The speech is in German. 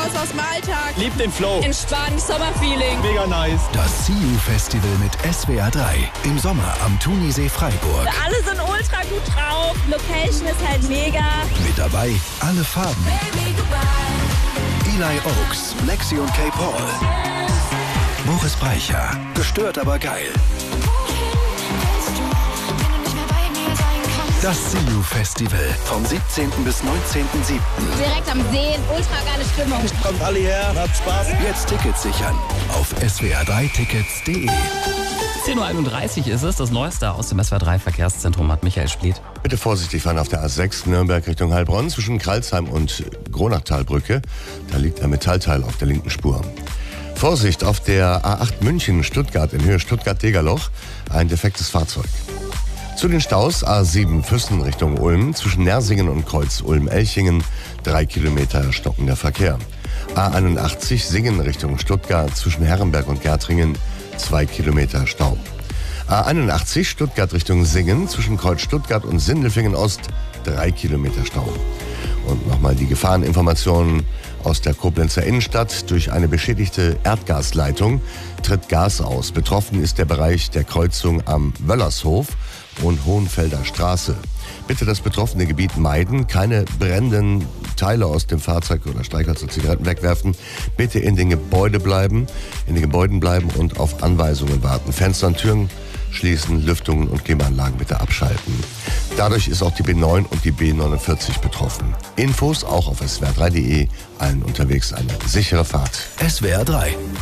raus aus dem Alltag. Liebt den Flow. Entspannt, Sommerfeeling. Mega nice. Das See You Festival mit SWR 3. Im Sommer am Thunisee Freiburg. Alle sind ultra gut drauf. Location ist halt mega. Mit dabei alle Farben. Eli Oaks, Lexi und Kay Paul. Boris Brejcha. Gestört, aber geil. Das See You Festival vom 17. bis 19.07. Direkt am See, ultra geile Stimmung. Kommt alle her, habt Spaß. Jetzt Tickets sichern auf swr3tickets.de. 10.31 Uhr ist es. Das Neueste aus dem SWR3 Verkehrszentrum hat Michael Spliet. Bitte vorsichtig fahren auf der A6 Nürnberg Richtung Heilbronn zwischen Kralsheim und Gronachtalbrücke. Da liegt ein Metallteil auf der linken Spur. Vorsicht auf der A8 München-Stuttgart in Höhe Stuttgart-Degerloch. Ein defektes Fahrzeug. Zu den Staus A7 Füssen Richtung Ulm zwischen Nersingen und Kreuz Ulm-Elchingen 3 Kilometer stockender Verkehr. A81 Singen Richtung Stuttgart zwischen Herrenberg und Gärtringen 2 Kilometer Stau. A81 Stuttgart Richtung Singen zwischen Kreuz Stuttgart und Sindelfingen Ost 3 Kilometer Stau. Und nochmal die Gefahreninformationen aus der Koblenzer Innenstadt. Durch eine beschädigte Erdgasleitung tritt Gas aus. Betroffen ist der Bereich der Kreuzung am Wöllershof und Hohenfelder Straße. Bitte das betroffene Gebiet meiden, keine brennenden Teile aus dem Fahrzeug oder Streichholz und Zigaretten wegwerfen. Bitte in den Gebäuden bleiben und auf Anweisungen warten. Fenster und Türen schließen, Lüftungen und Klimaanlagen bitte abschalten. Dadurch ist auch die B9 und die B49 betroffen. Infos auch auf swr3.de. Allen unterwegs eine sichere Fahrt. SWR 3